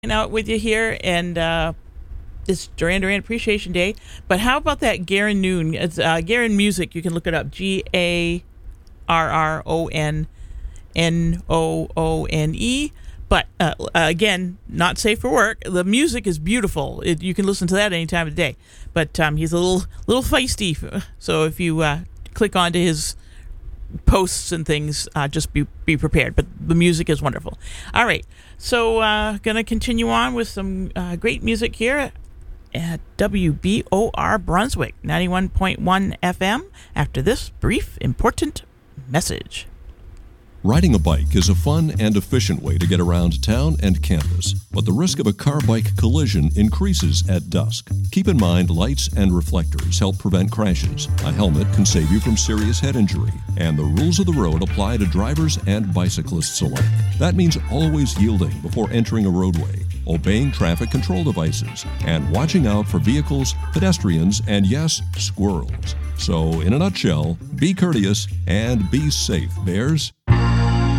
out with you here, and it's Duran Duran Appreciation Day. But how about that Garin Noon? It's Garin Music. You can look it up. GARRONNOONE. But again, not safe for work. The music is beautiful. You can listen to that any time of the day. But he's a little feisty. So if you click onto his posts and things, just be prepared. But the music is wonderful. All right. So going to continue on with some great music here at WBOR Brunswick, 91.1 FM, after this brief, important message. Riding a bike is a fun and efficient way to get around town and campus, but the risk of a car-bike collision increases at dusk. Keep in mind lights and reflectors help prevent crashes. A helmet can save you from serious head injury, and the rules of the road apply to drivers and bicyclists alike. That means always yielding before entering a roadway, obeying traffic control devices, and watching out for vehicles, pedestrians, and yes, squirrels. So, in a nutshell, be courteous and be safe, Bears.